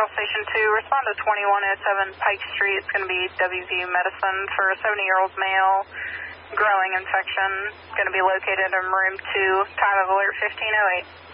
Central Station 2, respond to 2107 Pike Street. It's going to be WVU Medicine for a 70-year-old male. Growing infection. Going to be located in room 2. Time of alert 1508.